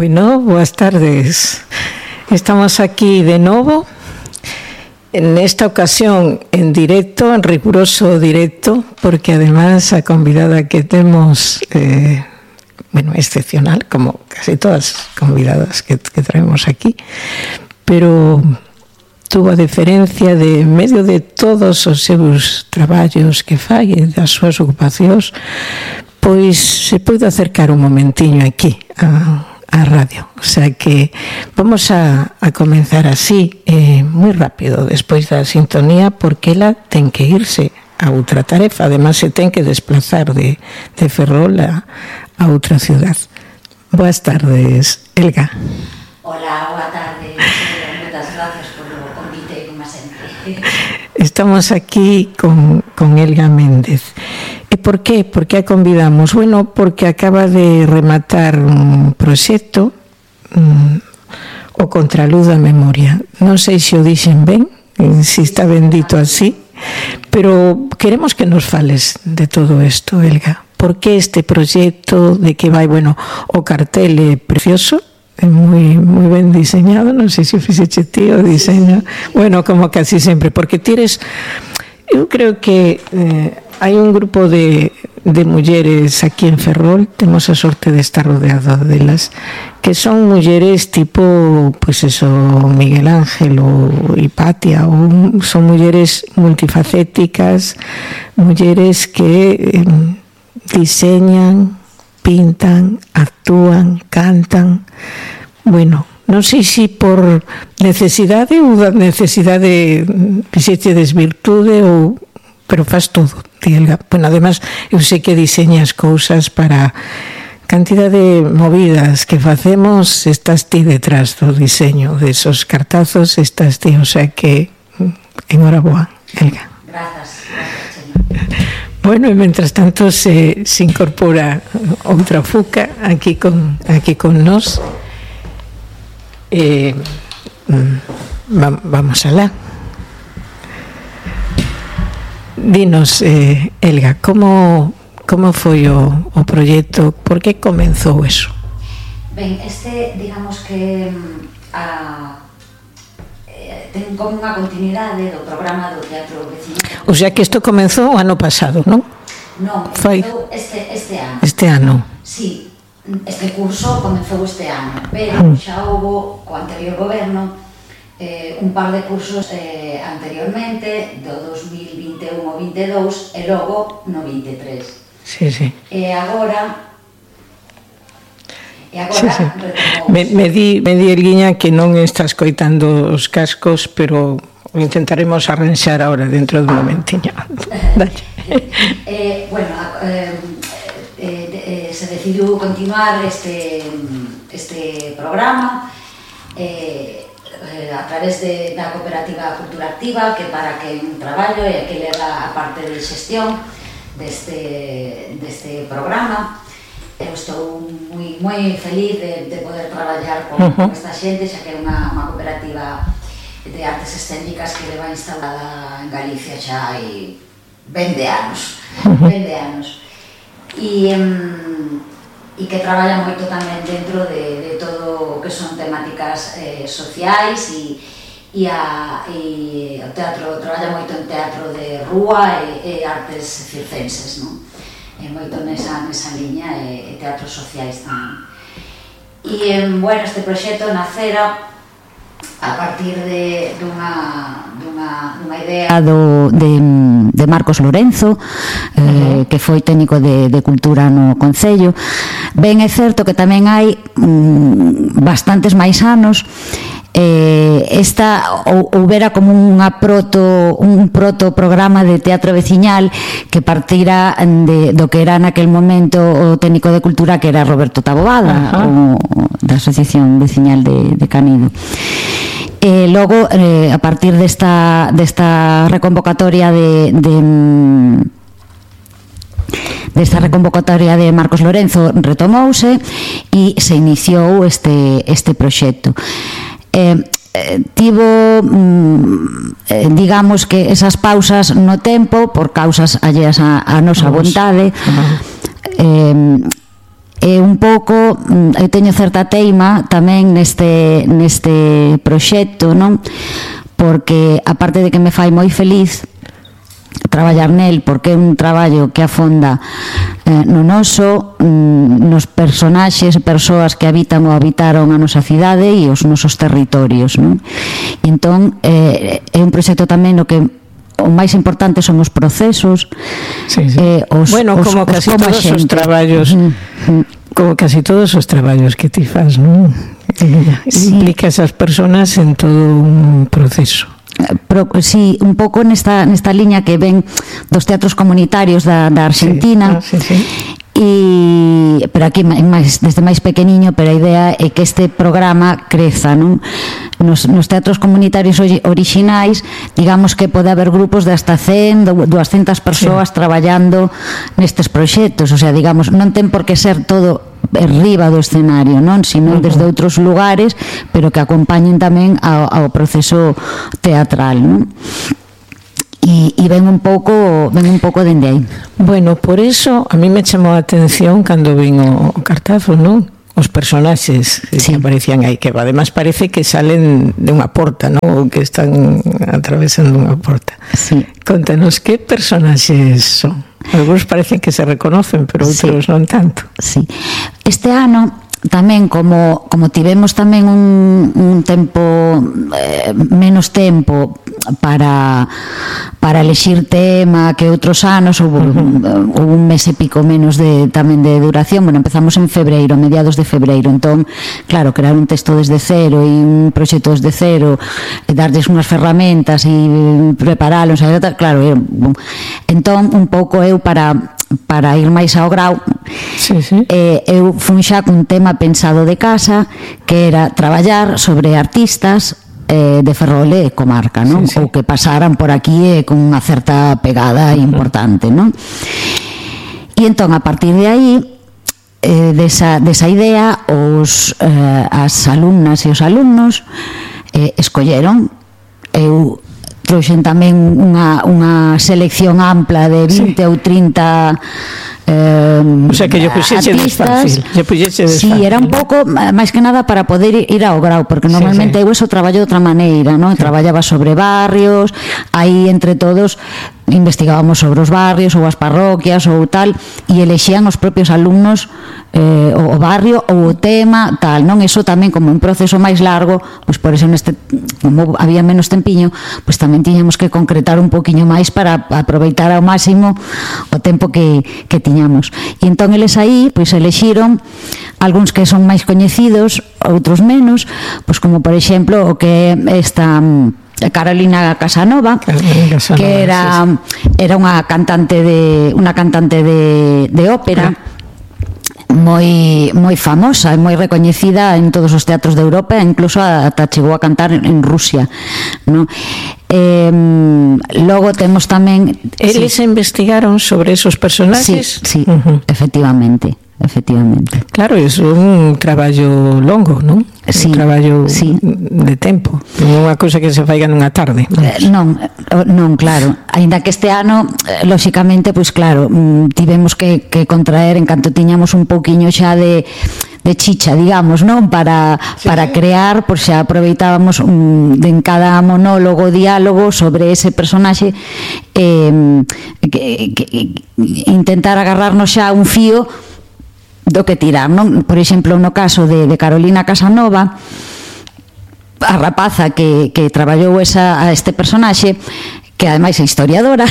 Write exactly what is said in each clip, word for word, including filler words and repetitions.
Bueno, boas tardes. Estamos aquí de novo, en esta ocasión en directo, en riguroso directo, porque además a convidada que temos, eh, bueno, excepcional, como casi todas as convidadas que, que traemos aquí, pero tuvo a deferencia de, en medio de todos os seus traballos que fai e das súas ocupacións, pois se pode acercar un momentiño aquí a, a radio. O sea que vamos a, a comenzar así, eh, moi rápido, despois da sintonía, porque ela ten que irse a outra tarefa, además se ten que desplazar de, de Ferrol a, a outra ciudad. Boas tardes, Elga. Hola, boa tarde, moitas gracias polo convite, como sempre. Estamos aquí con, con Elga Méndez. E por qué? Por que a convidamos? Bueno, porque acaba de rematar un proxecto, um, o Contraluz da Memoria. Non sei se o dixen ben, se está ben dito así, pero queremos que nos fales de todo isto, Elga. Por que este proxecto, de que vai, bueno, o cartel é precioso, é moi, moi ben diseñado, non sei se o fixeche ti o diseño, bueno, como casi sempre, porque tires, eu creo que eh, hai un grupo de, de mulleres aquí en Ferrol, temos a sorte de estar rodeado delas, que son mulleres tipo, pues eso, Miguel Ángel ou Hipatia, ou son mulleres multifacéticas, mulleres que eh, diseñan, pintan, actúan, cantan. Bueno, non sei se por necesidade ou da necesidade fixeche desvirtude ou, pero faz todo, Elga. Bueno, además, eu sei que diseñas cousas para cantidad de movidas que facemos, estás ti detrás do diseño de esos cartazos, estás ti, o sea que enhoraboa, Elga. Grazas, grazas, señor. Bueno, e mentras tanto se, se incorpora outra Fuca aquí con, aquí con nós. Eh, va, vamos alá. Dinos, eh, Elga, como, como foi o, o proxecto? Por que comenzou eso? Ben, este, digamos que a, ten como unha continuidade do programa do Teatro Veciñal. O sea que isto comenzou o ano pasado, non? Non, Foi comenzou este, este ano. Este ano. Sí, este curso comenzou este ano, pero xa houbo, co anterior goberno, eh, un par de cursos eh, anteriormente, do dos mil vinte e un ao vinte e dous, e logo no vinte e tres. Sí, sí. E agora... E agora Sí, sí. retomou... Me, me di, me di Elguiña que non estás coitando os cascos, pero o intentaremos arranxar ahora dentro dun momentiño. eh, bueno, eh, eh, eh, se decidiu continuar este, este programa eh, eh, a través de, da Cooperativa Cultura Activa, que para que un traballo e que leva a parte de xestión deste, deste programa. Eu estou moi, moi feliz de, de poder traballar con, uh-huh. con esta xente, xa que é unha, unha cooperativa de artes escénicas que leva instalada en Galicia xa hai vinte anos, uh-huh. vinte anos. E, um, e que traballa moito tamén dentro de, de todo o que son temáticas eh, sociais e, e, a, e o teatro, traballa moito en teatro de rúa e, e artes circenses, non? E moito nesa, nesa liña e, e teatros sociais tamén. E, bueno, este proxecto nacera a partir de, dunha, dunha, dunha idea do, de, de Marcos Lorenzo, eh, que foi técnico de, de cultura no Concello. Ben, é certo que tamén hai mm, bastantes máis anos eh, esta ou, houbera como unha proto un proto programa de teatro veciñal que partira de, do que era naquel momento o técnico de cultura, que era Roberto Taboada, o, da Asociación Veciñal de, de Canido. E logo, eh, a partir desta, desta reconvocatoria de, de desta reconvocatoria de Marcos Lorenzo retomouse e se iniciou este, este proxecto. Eh, eh, tivo mm, eh, digamos que esas pausas no tempo por causas alleas a, a nosa vontade. Uh-huh. eh, E un pouco, eu teño certa teima tamén neste, neste proxecto, non? Porque, aparte de que me fai moi feliz traballar nel, porque é un traballo que afonda eh, no noso, nos personaxes e persoas que habitan ou habitaron a nosa cidade e os nosos territorios, non? E entón, eh, é un proxecto tamén no que o máis importante son os procesos, sí, sí. Eh, os, bueno, os, como casi os, como todos os traballos uh -huh. como casi todos os traballos que ti fas, non? Sí. Implica esas personas en todo un proceso. Pero, sí, un pouco nesta, nesta liña que ven dos teatros comunitarios da, da Argentina, sí, ah, sí, sí. E, pero aquí máis, desde máis pequeniño, pero a idea é que este programa creza, non? Nos, nos teatros comunitarios orixinais, digamos que pode haber grupos de hasta cen, doscientas persoas sí. traballando nestes proxectos, o sea, digamos, non ten por que ser todo arriba do escenario, non? Sino uh -huh. desde outros lugares, pero que acompañen tamén ao, ao proceso teatral, non? E, e ven un pouco ven un pouco dende aí. Bueno, por eso a mí me chamou a atención cando vin o cartazo, non? Os personaxes que sí. aparecían aí, que además parece que salen de unha porta, non? Ou que están atravesando unha porta. Sí. Contanos, que personaxes son? Algunos parecen que se reconocen, pero outros sí. non tanto. Sí. Este ano tamén, como, como tivemos tamén un, un tempo eh, menos tempo para para elexir tema que outros anos, houve, uh -huh. houve un mes e pico menos de, tamén de duración. Bueno, empezamos en febreiro, mediados de febreiro, entón, claro, crear un texto desde cero e un proxecto desde cero e darles unhas ferramentas e preparalos, claro, entón un pouco eu para para ir máis ao grau, sí, sí. Eh, eu fun xa cun tema pensado de casa, que era traballar sobre artistas eh, de Ferrol e comarca, non? Sí, sí. Ou que pasaran por aquí eh, con unha certa pegada importante, non? E entón, a partir de aí, eh, desa, desa idea, os, eh, as alumnas e os alumnos eh, escolleron, eu trouxen tamén unha, unha selección ampla de vinte sí. ou trinta eh, o sea que yo puxeche desfácil, yo puxeche desfácil. Sí, era un pouco máis que nada para poder ir ao grau, porque normalmente sí, sí. eu eso traballo de outra maneira, non? Sí. Traballaba sobre barrios, aí entre todos investigábamos sobre os barrios ou as parroquias ou tal, e elexían os propios alumnos eh, o barrio ou o tema tal, non? Eso tamén, como un proceso máis largo, pois por eso neste, como había menos tempiño, pois tamén tiñamos que concretar un poquinho máis para aproveitar ao máximo o tempo que, que tiñamos. E entón eles aí pois elexiron algúns que son máis coñecidos, outros menos, pois como por exemplo o que esta Carolina Casanova, Carolina Casanova, que era sí, sí. era unha cantante de unha cantante de, de ópera. Claro. moi moi famosa e moi recoñecida en todos os teatros de Europa, e incluso ata chegou a cantar en Rusia, no? Eh, logo temos tamén eles sí. investigaron sobre esos personaxes. Sí, sí, uh -huh. efectivamente. Efectivamente. Claro, é un traballo longo, non? Sí, un traballo sí. de tempo, non é unha cousa que se faiga nunha tarde. Eh, non, non, claro. Aínda que este ano, lóxicamente, pois claro, tivemos que, que contraer en canto tiñamos un pouquiño xa de de chicha, digamos, non? Para, sí, para sí. crear, por xa aproveitábamos um, de en cada monólogo, diálogo sobre ese personaxe, eh, que, que, intentar agarrarnos xa un fío do que tirar, non? Por exemplo, no caso de, de Carolina Casanova, a rapaza que, que traballou esa, a este personaxe, que ademais é historiadora,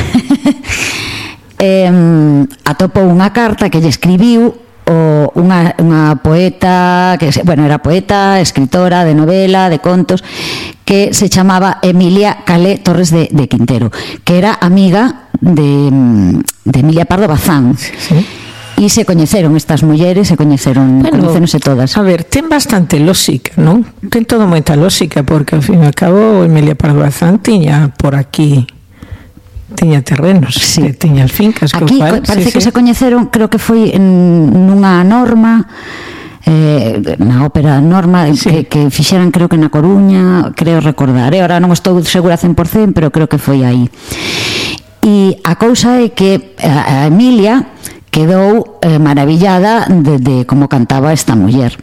eh, atopou unha carta que lle escribiu o unha, unha poeta, que, bueno, era poeta, escritora de novela, de contos, que se chamaba Emilia Calé Torres de, de Quintero, que era amiga de, de Emilia Pardo Bazán. Sí, sí. E se coñeceron estas mulleres, se coñeceron, bueno, coñeceronse todas. A ver, ten bastante lógica, non? Ten todo moita lógica, porque ao fin e ao cabo Emilia Pardo Bazán tiña por aquí, tiña terrenos, sí. tiña fincas. Aquí cual, parece sí, que sí. se coñeceron, creo que foi en nunha norma, eh, na ópera Norma, sí. que, que fixeran creo que na Coruña, creo recordar, eh? Ahora non estou segura cen por cen, pero creo que foi aí. E a cousa é que a Emilia, que quedou eh, maravillada de, de como cantaba esta muller.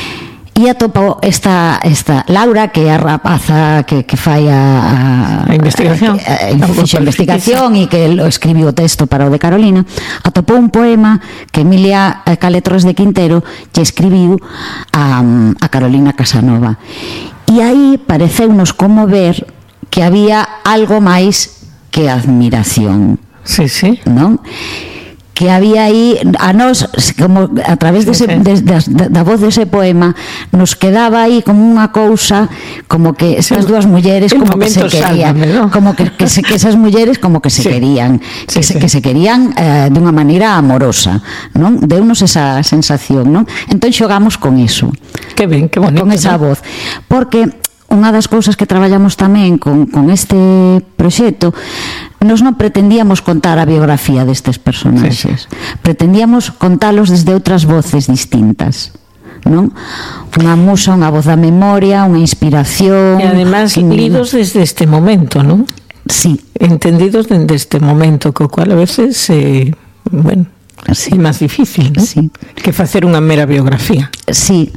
E atopou esta, esta Laura, que é a rapaza que, que fai a, a, a investigación a, a, a, a investigación e que lo escribiu o texto para o de Carolina, atopou un poema que Emilia Cale Torres de Quintero lle escribiu a, a Carolina Casanova. E aí pareceunos como ver que había algo máis que admiración. Sí, sí. Non? Que había aí a nós, como a través dese, de, de, de, da voz dese poema, nos quedaba aí como unha cousa, como que estas dúas mulleres como que se querían, ¿no? Como que, que, se, que esas mulleres como que se sí. querían, que, sí, se, sí. que se querían eh, de unha maneira amorosa, non? Deunos esa sensación, non? Entón xogamos con iso. Que ben, que bonito, con esa ¿no? voz, porque unha das cousas que traballamos tamén con, con este proxecto, nos non pretendíamos contar a biografía destes personaxes, sí. pretendíamos contalos desde outras voces distintas, non? Unha musa, unha voz da memoria, unha inspiración, e además un... lidos desde este momento, non? Sí. Entendidos desde este momento, co cual a veces eh, bueno, sí. é máis difícil, non? Sí. Que facer unha mera biografía. Sí.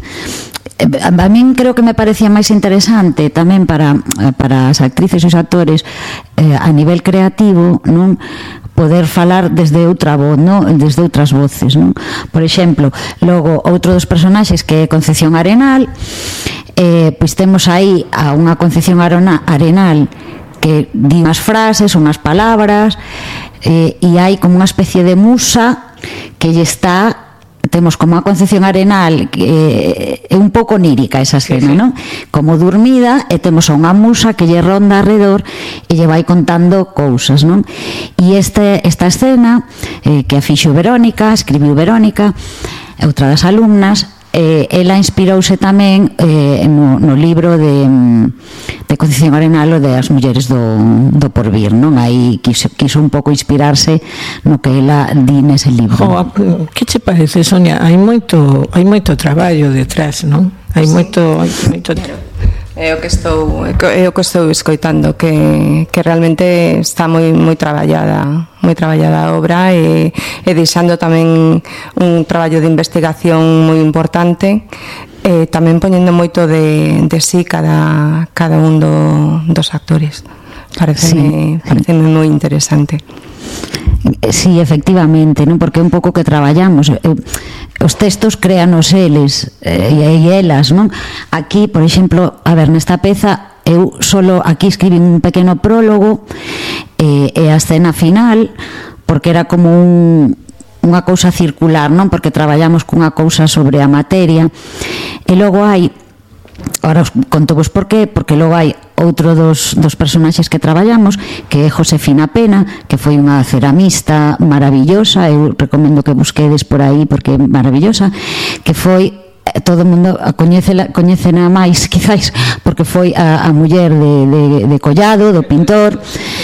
A min creo que me parecía máis interesante tamén para, para as actrices e os actores eh, a nivel creativo, non? Poder falar desde outra voz, non? Desde outras voces, non? Por exemplo, logo outro dos personaxes que é Concepción Arenal, eh, pois temos aí a unha Concepción Arenal que di unhas frases, unhas palabras, eh, e hai como unha especie de musa que lle está, temos como a Concepción Arenal que é un pouco onírica esa escena, sí, sí. non? Como dormida, e temos a unha musa que lle ronda alrededor e lle vai contando cousas, non? E este, esta escena eh, que a fixo Verónica, escribiu Verónica, outra das alumnas, eh, ela inspirouse tamén eh, no, no libro de, de Concepción Arenal, o de As mulleres do, do porvir, non? Aí quiso, quiso un pouco inspirarse no que ela di nese libro. Jo, que che parece, Sonia? Hai moito, hai moito traballo detrás, non? Hai moito, hai moito traballo. É o que estou é o que estou escoitando, que, que realmente está moi moi traballada, moi traballada a obra, e, e deixando tamén un traballo de investigación moi importante, e tamén poñendo moito de, de sí cada, cada un do, dos actores. Pareceme, sí, pareceme moi interesante. Sí, efectivamente, non? Porque é un pouco que traballamos, eh, os textos créanos eles eh, e elas, non? Aquí, por exemplo, a ver, nesta peza eu solo aquí escribí un pequeno prólogo eh, e a escena final, porque era como un unha cousa circular, non? Porque traballamos cunha cousa sobre a materia, e logo hai, ahora os conto vos por qué, porque logo hai outro dos, dos personaxes que traballamos, que é Josefina Pena, que foi unha ceramista maravillosa, eu recomendo que busquedes por aí porque é maravillosa, que foi, todo o mundo coñecela, coñecena máis quizáis porque foi a, a muller de, de, de Collado, do pintor,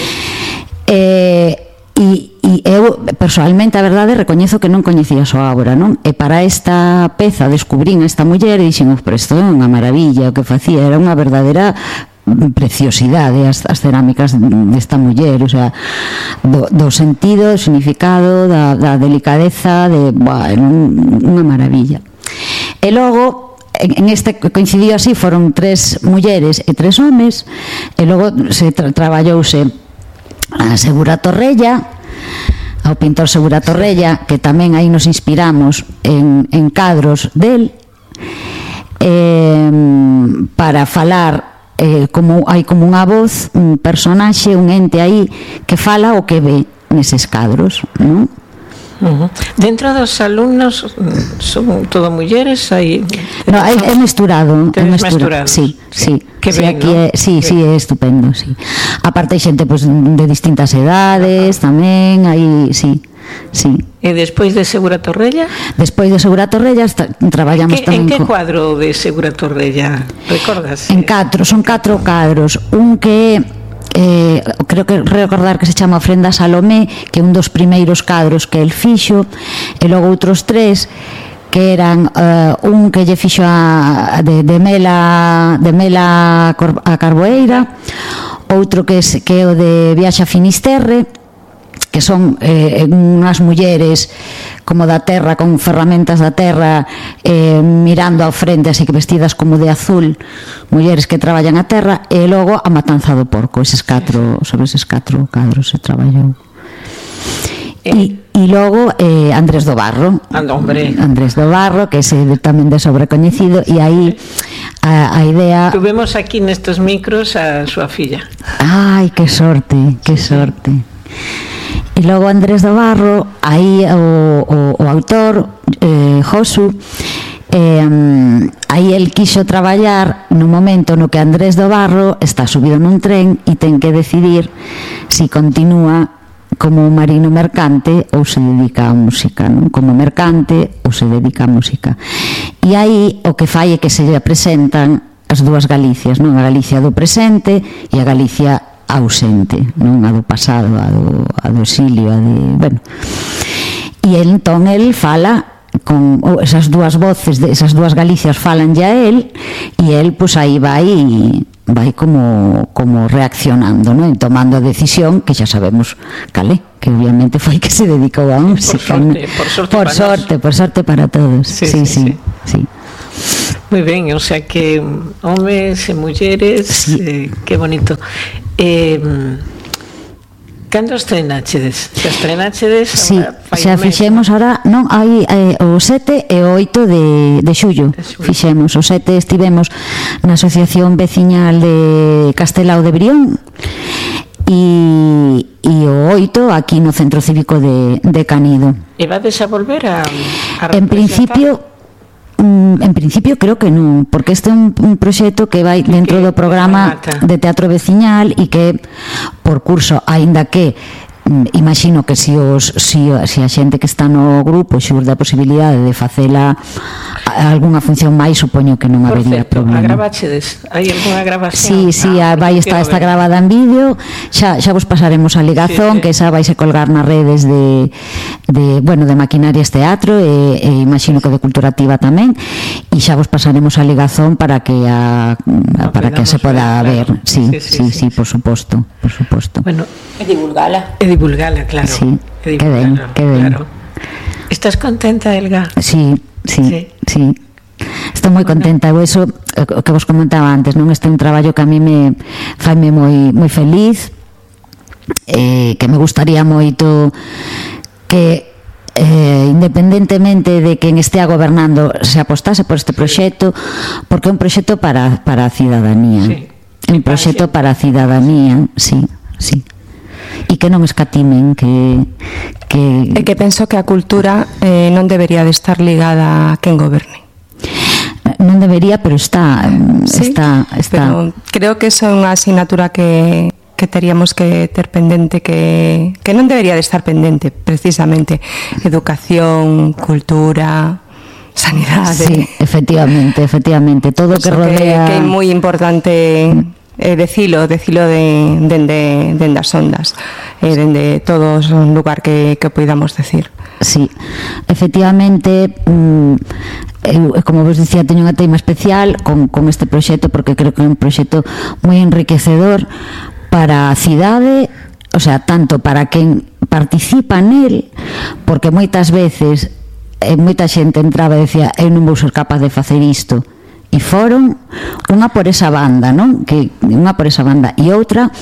e, e, e eu personalmente, a verdade, recoñezo que non coñecía a súa obra, non? E para esta peza descubrín esta muller e dixen, pero isto é unha maravilla, o que facía era unha verdadeira preciosidade, as, as cerámicas desta muller, o sea, do, do sentido, do significado, da, da delicadeza, de, buah, unha maravilla. E logo, en este coincidiu así, foron tres mulleres e tres homes, e logo se tra traballouse a Segura Torrella, ao pintor Segura Torrella, que tamén aí nos inspiramos en, en cadros del, eh, para falar, eh, como hai como unha voz, un personaxe, un ente aí que fala o que ve neses cadros, non? Uh -huh. Dentro dos alumnos son todo mulleres, hai no, hai, é mesturado, é mesturado. Sí, sí. Que sí, ben, aquí ¿no? é, sí, sí, é estupendo, sí. Aparte hai xente pues, de distintas edades, tamén, aí, sí. Sí. E despois de Segura Torrella? Despois de Segura Torrella traballamos que, tamén. En que co... cuadro de Segura Torrella? Recordas? En catro, son catro cadros. Un que eh, creo que recordar que se chama Ofrenda a Salomé, que é un dos primeiros cadros que el fixo, e logo outros tres que eran uh, un que lle fixo a, de, de Mela de Mela a Carboeira, outro que é, que é o de Viaxe a Finisterre, que son eh, unhas mulleres como da terra, con ferramentas da terra, eh, mirando ao frente, así que vestidas como de azul, mulleres que traballan a terra, e logo a matanza do porco, eses catro, sobre eses catro cadros se traballou. E, e logo eh, Andrés do Barro, Andrés do Barro, que é tamén de sobrecoñecido, e aí a, a idea... Tuvemos aquí nestes micros a súa filla. Ai, que sorte, que sorte. E logo Andrés do Barro, aí o, o, o autor, eh, Josu, eh, aí el quixo traballar no momento no que Andrés do Barro está subido nun tren e ten que decidir si continúa como marino mercante ou se dedica á música, non? Como mercante ou se dedica á música. E aí o que fai é que se lle presentan as dúas Galicias, non? A Galicia do presente e a Galicia ausente, non? A do pasado, a do, a do exilio, a de... Bueno. E entón el fala con esas dúas voces, de esas dúas Galicias falan ya el, e el pois aí vai vai como como reaccionando, non? E tomando a decisión que xa sabemos cale, que obviamente foi que se dedicou a música. Por sorte, por sorte, por sorte, por sorte para todos. Sí, sí, sí, sí. sí. Moi ben, o sea que homes e mulleres, sí. eh, que bonito. Eh, cando estrenachedes? Se estrenachedes? Sí, xa fixemos ahora, non, hai eh, o sete e o oito de, de xullo, fixemos. O sete estivemos na Asociación Veciñal de Castelao de Brión e, e o oito aquí no Centro Cívico de, de Canido. E vades a volver a, a En principio En principio creo que non, porque este é un, un proxecto que vai dentro do programa de teatro veciñal e que por curso, aínda que imagino que se os si, si a xente que está no grupo xurde a posibilidade de facela algunha función máis, supoño que non habería certo, problema. A gravachedes? Hai algunha grabación? Sí, sí, ah, vai estar está gravada en vídeo. Xa xa vos pasaremos a ligazón, sí, sí. Que esa vai se colgar nas redes de de, bueno, de Maquinarias Teatro e, e imagino que de Cultura Activa tamén, e xa vos pasaremos a ligazón para que a, a para que se poda ver, claro. Sí, sí, sí, sí, sí, sí, por suposto, por suposto. Bueno, e divulgala. E divulgala, claro. Sí, que ben, que ben. Claro. Estás contenta, Elga? Sí, sí, sí. sí. Estou moi contenta, eu eso o que vos comentaba antes, non? Este é un traballo que a mí me faime moi moi feliz, eh, que me gustaría moito que eh, independentemente de quen estea gobernando se apostase por este proxecto, porque é un proxecto para, para a cidadanía, sí. É un proxecto para a cidadanía, sí, sí. E que non escatimen que, que... E que penso que a cultura eh, non debería de estar ligada a quen goberne. Non debería, pero está, sí, está, está. Pero creo que esa é unha asignatura que, que teríamos que ter pendente, que, que non debería de estar pendente, precisamente. Educación, cultura, sanidade. Sí, efectivamente, efectivamente. Todo o que rodea... Que, que é moi importante... Eh, decilo, decilo de, dende, dende as ondas, eh, dende todo un lugar que, que poidamos decir. Sí, efectivamente, mm, eu, como vos dicía, teño unha teima especial con, con este proxecto, porque creo que é un proxecto moi enriquecedor para a cidade, o sea, tanto para quen participa nel, porque moitas veces eh, moita xente entraba e decía, eu non vou ser capaz de facer isto, e foron unha por esa banda, non? Que unha por esa banda e outra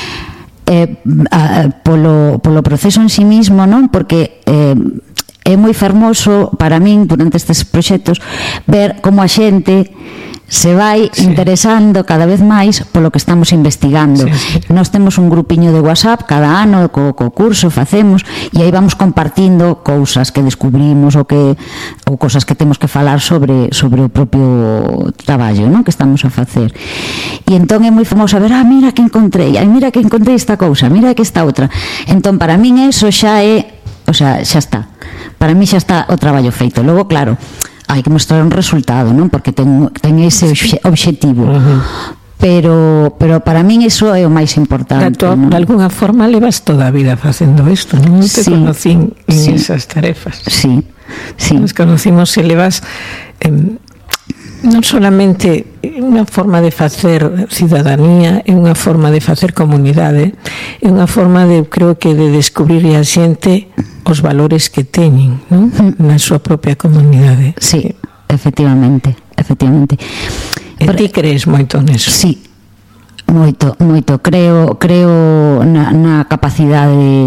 eh, a, polo, polo proceso en sí mismo, non? Porque eh, é moi fermoso para min durante estes proxectos ver como a xente se vai sí. interesando cada vez máis polo que estamos investigando. Sí, sí. Nós temos un grupiño de WhatsApp cada ano co, co curso facemos e aí vamos compartindo cousas que descubrimos ou que ou cousas que temos que falar sobre sobre o propio traballo, non? Que estamos a facer. E entón é moi famoso a ver, ah, mira que encontrei, ai, mira que encontrei esta cousa, mira que esta outra. Entón para min eso xa é, o sea, xa está. Para mí xa está o traballo feito. Logo, claro, hai que mostrar un resultado, non? Porque ten, ten ese obxectivo. Uh-huh. Pero pero para min iso é o máis importante. De, de alguna forma levas toda a vida facendo isto, non? Te sí, conocín en sí, esas tarefas. Sí, sí. Nos conocimos e levas eh, non solamente unha forma de facer cidadanía, é unha forma de facer comunidade, é unha forma de, creo que, de descubrir a xente os valores que teñen, non? Na súa propia comunidade. Sí, efectivamente, efectivamente. E ti crees moito neso? Sí, moito, moito. Creo, creo na, na capacidade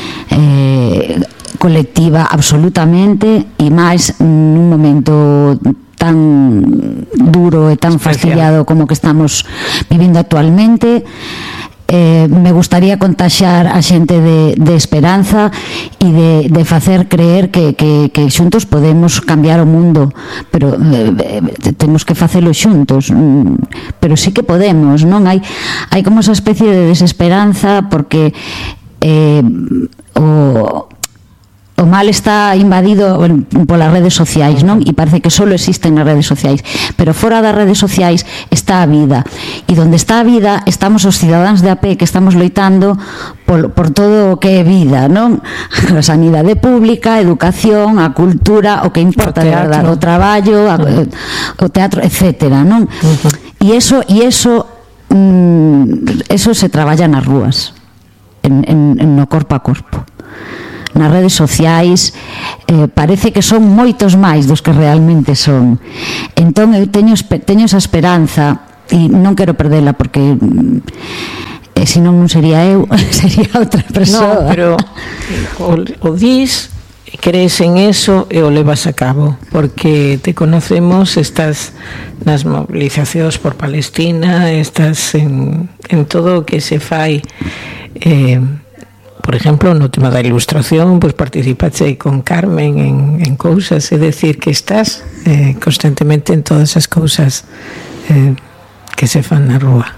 eh, colectiva absolutamente, e máis nun momento tan duro e tan fastidiado como que estamos vivindo actualmente. Eh, me gustaría contaxar a xente de, de esperanza e de, de facer creer que, que, que xuntos podemos cambiar o mundo, pero eh, temos que facelo xuntos, pero sí que podemos, non? Hai, hai como esa especie de desesperanza porque eh, o o mal está invadido, bueno, polas redes sociais, non? E parece que só existen nas redes sociais, pero fora das redes sociais está a vida, e onde está a vida estamos os cidadáns de a pé que estamos loitando por, por todo o que é vida, non? A sanidade pública, a educación, a cultura, o que importa de verdade, o traballo, a, o teatro, etcétera, non? E iso, e iso, mm, eso se traballa nas rúas, en, en, en no corpo a corpo. Nas redes sociais eh, parece que son moitos máis dos que realmente son. Entón eu teño, teño esa esperanza e non quero perdela porque eh, senón non sería eu, sería outra persoa. No, pero o, o dis, crees en eso e o levas a cabo, porque te conocemos, estás nas movilizacións por Palestina, estás en, en todo o que se fai, eh, por exemplo, no tema da ilustración, pois participaste con Carmen en, en cousas, é decir, que estás eh, constantemente en todas as cousas eh, que se fan na rúa.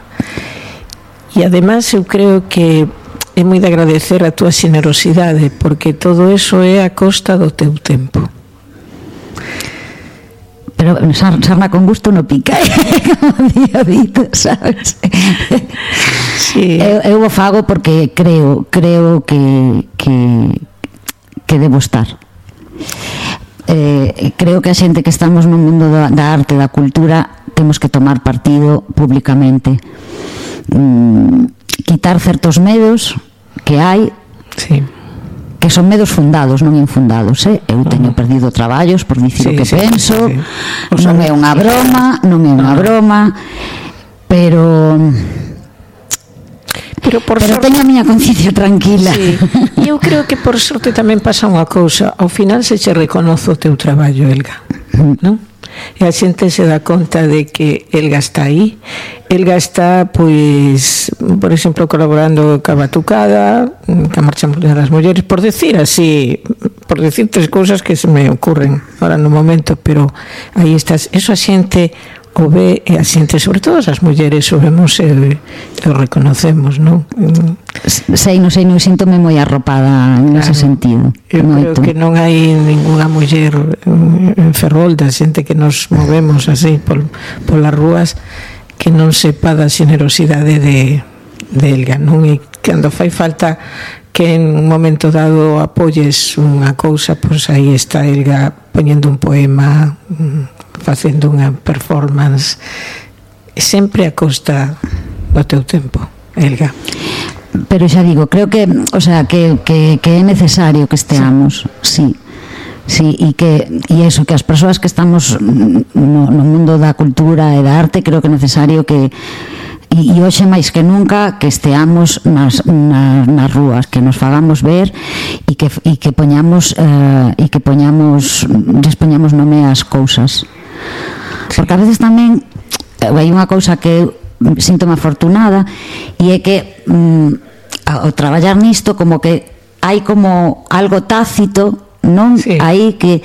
E ademais eu creo que é moi de agradecer a túa xenerosidade, porque todo eso é a costa do teu tempo. Pero sarna con gusto no pica, como día dito, sabes? Sí. Eu, eu o fago porque creo, creo que, que, que debo estar. Eh, creo que a xente que estamos no mundo da, da arte, da cultura, temos que tomar partido públicamente. Mm, quitar certos medos que hai, sí, que son medos fundados, non infundados, eh? Eu teño perdido traballos por dicir sí, o que sí, penso, sí, sí. Non é unha broma, non é unha broma, pero pero, por pero sorte, teño a miña conciencia tranquila. Sí. E eu creo que por sorte tamén pasa unha cousa, ao final se che reconoce o teu traballo, Elga, non? E a xente se dá conta de que Elga está aí. Elga está, pois, por exemplo, colaborando ca Batucada, ca Marcha Mundial das Mulleres, por decir así, por decir tres cousas que se me ocurren ahora no momento, pero aí estás. Eso a xente o ve, e a xente, sobre todo as mulleres, o vemos e o reconocemos, non? Sei, non sei, non síntome moi arropada en claro, ese sentido. Eu moito. Creo que non hai ningunha muller en Ferrol, da xente que nos movemos así por, por las rúas, que non sepa da xenerosidade de, de Elga, non? E cando fai falta que en un momento dado apoyes unha cousa, pois aí está Elga poñendo un poema, facendo unha performance, sempre a costa do teu tempo, Elga. Pero xa digo, creo que, o sea, que, que, que é necesario que esteamos, sí. Sí, e que e iso, que as persoas que estamos no, no mundo da cultura e da arte, creo que é necesario que e, e hoxe máis que nunca que esteamos nas, nas, nas rúas, que nos fagamos ver e que, e que poñamos eh, e que poñamos les poñamos nome ás cousas, porque a veces tamén hai unha cousa que síntome afortunada e é que mm, ao traballar nisto como que hai como algo tácito, non? Sí. Aí que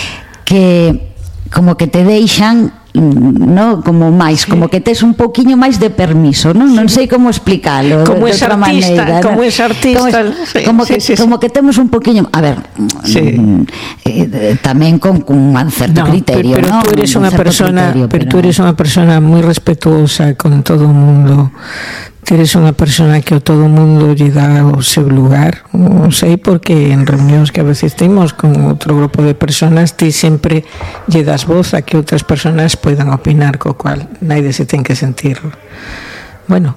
que como que te deixan, no, como máis, sí, como que tes un poquiño máis de permiso, non? Sí. Non sei como explicalo, como de, de es outra artista, maneira, como ¿no? es artista, como, sí, como sí, que sí, como sí. que temos un poquiño, a ver, sí, eh, tamén con, con un certo no, criterio, pero, pero ¿no? tú eres un unha persona, criterio, pero, pero tú eres unha persona moi respetuosa con todo o mundo que eres unha persona que o todo mundo lle dá o seu lugar. Non sei, porque en reunións que a veces temos con outro grupo de personas, ti sempre lle das voz a que outras personas poidan opinar, co cual naide se ten que sentir, bueno,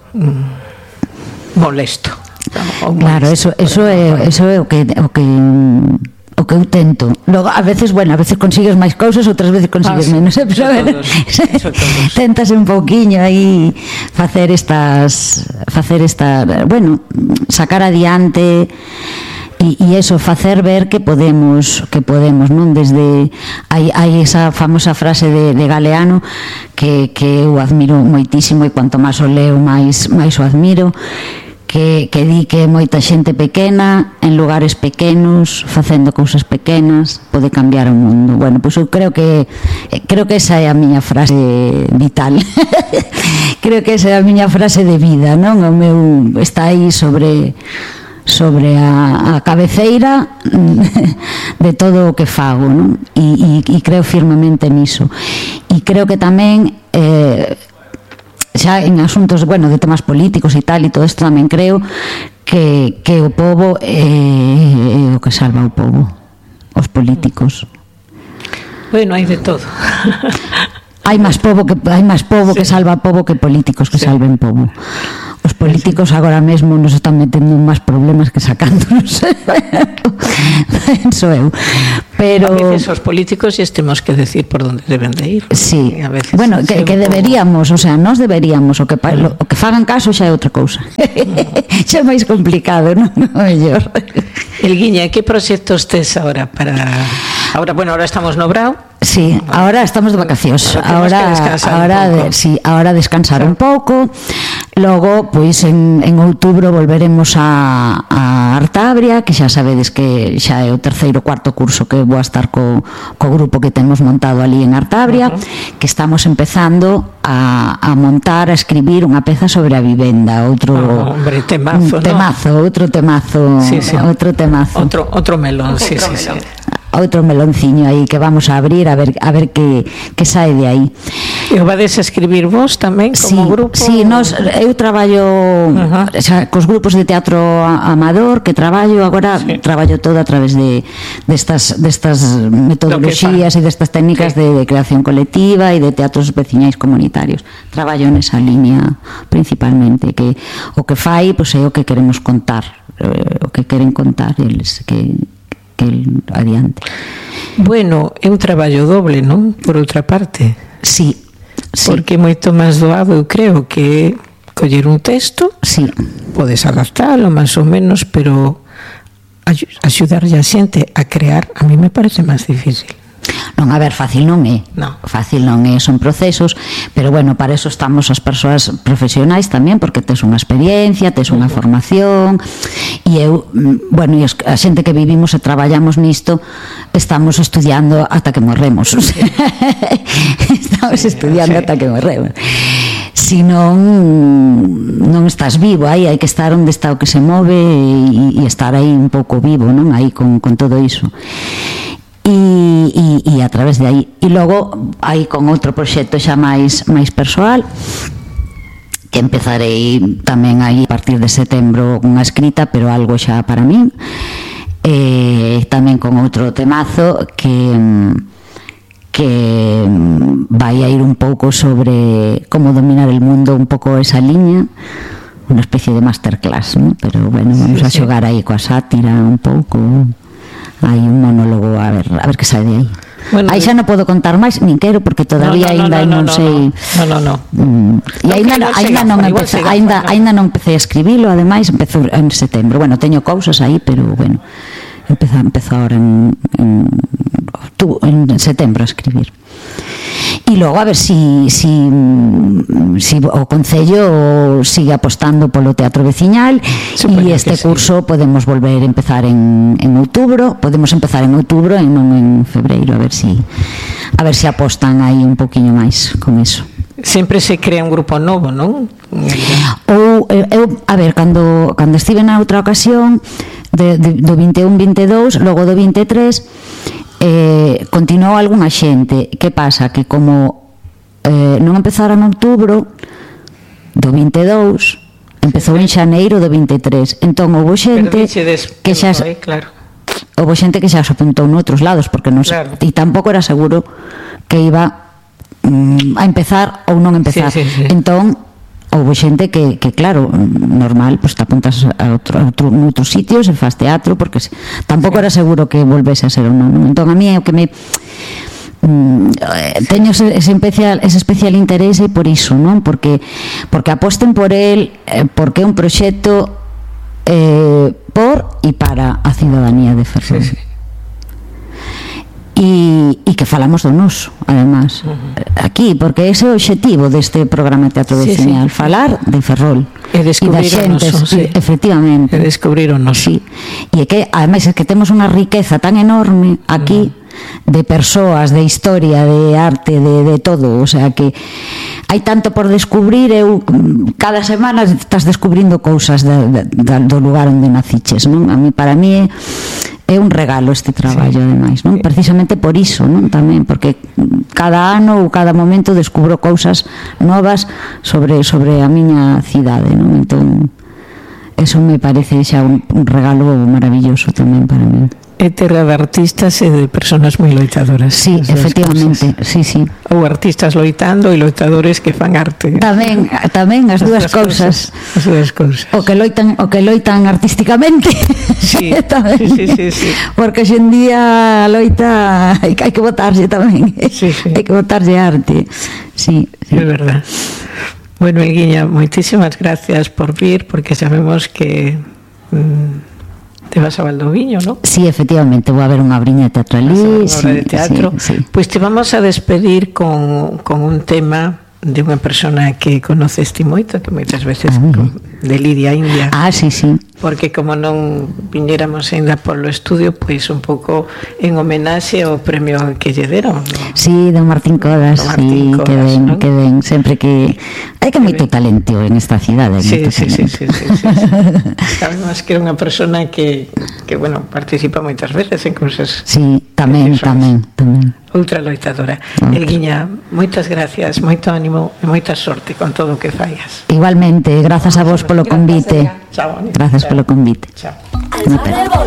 molesto. Claro, eso, eso é, eso é o que o que o que eu tento. Logo, a veces, bueno, a veces consigues máis cousas, outras veces consigues ah, menos, pero todos, tentas un pouquiño aí facer estas facer esta, bueno, sacar adiante e, e eso, facer ver que podemos, que podemos, non? Desde hai, hai esa famosa frase de, de Galeano que, que eu admiro moitísimo, e cuanto máis o leo máis, máis o admiro, que, que di que moita xente pequena en lugares pequenos, facendo cousas pequenas, pode cambiar o mundo. Bueno, pois eu creo que creo que esa é a miña frase vital. Creo que esa é a miña frase de vida, non? O meu está aí sobre sobre a, a cabeceira de todo o que fago, non? E, e, e creo firmemente niso. E creo que tamén eh, xa en asuntos, bueno, de temas políticos e tal, e todo isto tamén creo que, que o pobo é, é o que salva o pobo, os políticos. Bueno, hai de todo. Hai máis pobo que hai máis pobo sí. que salva pobo que políticos que sí. salven pobo. Os políticos agora mesmo nos están metendo máis problemas que sacándonos. Penso eu. Pero a veces os políticos e temos que decir por onde deben de ir. Sí. A veces, bueno, que, que deberíamos, o sea, nós deberíamos, o que lo, o que fagan caso xa é outra cousa. Xa é máis complicado, non? O mellor. Elguiña, que proxectos tes agora para ahora, bueno, ahora estamos no Brao. Sí, ahora estamos de vacacións. Ahora, ahora, de, sí, ahora descansar sí. un pouco. Logo, pois en, en outubro volveremos a, a Artabria, que xa sabedes que xa é o terceiro, cuarto curso que vou a estar co, co grupo que temos montado ali en Artabria, uh-huh. que estamos empezando a, a montar, a escribir unha peza sobre a vivenda, outro oh, hombre, temazo, temazo, ¿no? outro temazo, sí, sí. outro temazo. Outro, outro melón, outro sí, melón. sí, sí. Outro melonciño aí que vamos a abrir a ver a ver que, que sae de aí. E o vades a escribir vos tamén como sí, grupo? Sí, nos, eu traballo uh-huh. xa, cos grupos de teatro amador que traballo agora, sí. traballo todo a través de destas, destas metodoloxías e destas técnicas sí. de, de creación colectiva e de teatros veciñais comunitarios. Traballo nesa línea principalmente, que o que fai pois, é o que queremos contar, eh, o que queren contar eles, que que adiante. Bueno, é un traballo doble, non? Por outra parte. Sí, sí. Porque é moito máis doado, eu creo, que coller un texto, sí. podes adaptalo máis ou menos, pero axudarlle a xente a crear, a mí me parece máis difícil. Non, a ver, fácil non é. No. Fácil non é, son procesos, pero bueno, para eso estamos as persoas profesionais tamén, porque tes unha experiencia, tes unha formación, e eu, bueno, e a xente que vivimos e traballamos nisto, estamos estudiando ata que morremos. Estamos sí, estudiando sí. ata que morremos. Si non non estás vivo, aí hai que estar onde está o que se move e, e estar aí un pouco vivo, non? Aí con, con todo iso. E, e, e a través de aí e logo aí con outro proxecto xa máis máis persoal que empezarei tamén aí a partir de setembro unha escrita, pero algo xa para min, e tamén con outro temazo que que vai a ir un pouco sobre como dominar el mundo, un pouco esa liña, unha especie de masterclass, ¿no? Pero bueno, vamos sí, a xogar aí coa sátira un pouco. Hai un monólogo, a ver, a ver que sae de aí. Bueno, aí xa non podo contar máis, nin quero, porque todavía no, no, ainda no, no, non no, sei. No, no, no. Mm, e aínda non, aínda non empecé, aínda aínda non empecé a escribilo, ademais empezou en setembro. Bueno, teño cousas aí, pero bueno, empezou empezou agora en en, en setembro a escribir. E logo a ver si, si, si o Concello sigue apostando polo teatro veciñal e este curso sí. podemos volver a empezar en, en outubro, podemos empezar en outubro e non en febreiro, a ver si a ver si apostan aí un poquinho máis con eso. Sempre se crea un grupo novo, non? Ou eu, a ver, cando cando estive na outra ocasión de, de, do vinte e un vinte e dous, logo do vinte e tres Eh, continuou algunha xente. Que pasa? Que como eh, non empezara en outubro do vinte e dous, Empezou en xaneiro do vinte e tres. Entón, houve xente que xa... Aí, claro. Houve xente que xa se apuntou noutros lados, porque non claro. E tampouco era seguro que iba mm, a empezar ou non empezar. Sí, sí, sí. Entón, houve xente que, que claro, normal, pues te apuntas a outro, a outro, a outros sitios e faz teatro, porque se, tampouco sí. era seguro que volvese a ser ou non. Entón, a mí é o que me... Mm, teño ese, ese especial ese especial interese por iso, non? Porque porque aposten por el, eh, porque é un proxecto eh, por e para a cidadanía de Ferrol. Sí, sí. E, e que falamos do noso, además, uh-huh. aquí, porque ese é o obxectivo deste programa de teatro veciñal, sí, sí. falar de Ferrol e descubrir o noso, sí. efectivamente, e descubrir o noso, sí. E que, además, é que temos unha riqueza tan enorme aquí, uh-huh. de persoas, de historia, de arte, de, de todo, o sea que hai tanto por descubrir. Eu cada semana estás descubrindo cousas de, de, de, do lugar onde naciches, non? A mí, para mí é é un regalo este traballo, sí. ademais, non? Precisamente por iso, non? Tamén, porque cada ano ou cada momento descubro cousas novas sobre sobre a miña cidade, non? Entón, eso me parece xa un, un regalo maravilloso tamén para mí. É terra de artistas e de personas moi loitadoras. Sí, efectivamente, sí, sí. Ou artistas loitando e loitadores que fan arte. Tamén, tamén as, as dúas cousas. As dúas cousas. O que loitan, o que loitan artísticamente. Sí, sí, sí, sí, sí. Porque hoxe en día a loita hai que botarse tamén. Sí, sí. Hai que botarse arte. Sí, sí. É verdad. Bueno, Elguiña, moitísimas gracias por vir, porque sabemos que mmm, te vas a Valdoviño, ¿no? Sí, efectivamente, voy a ver unha obriña de teatro allí. Unha obra sí, de teatro. Sí, sí. Pues te vamos a despedir con, con un tema de unha persona que conoces ti moito, que moitas veces ah, con, de Lidia India. Ah, sí, sí. Porque como non viñéramos ainda polo estudio, pois un pouco en homenaxe ao premio que lle deron, ¿no? Sí, don Martín Codas, Martín sí, Codas, que ven, ¿no? que ven, sempre que hai que moito talento en esta cidade. Sí, sí, sí, sí, sí, sí, sí. Sabemos que é unha persona que, que, bueno, participa moitas veces en cousas. Sí, tamén, tamén, tamén. Outra loitadora. Okay. Elguiña, moitas gracias, moito ánimo e moita sorte con todo o que faigas. Igualmente, grazas a vos polo convite. Chao. Grazas polo convite. Chao.